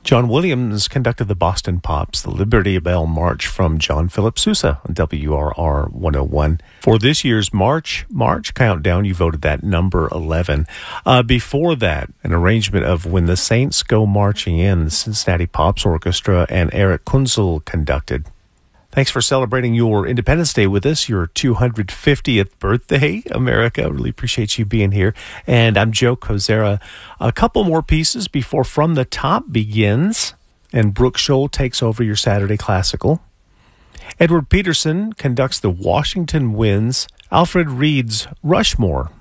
John Williams conducted the Boston Pops, the Liberty Bell March from John Philip Sousa on WRR 101. For this year's March countdown, you voted that number 11. Before that, an arrangement of When the Saints Go Marching In, the Cincinnati Pops Orchestra and Eric Kunzel conducted. Thanks for celebrating your Independence Day with us, your 250th birthday, America. Really appreciate you being here. And I'm Joe Kozera. A couple more pieces before From the Top begins, and Brooke Scholl takes over your Saturday Classical. Edward Peterson conducts the Washington Winds, Alfred Reed's Rushmore.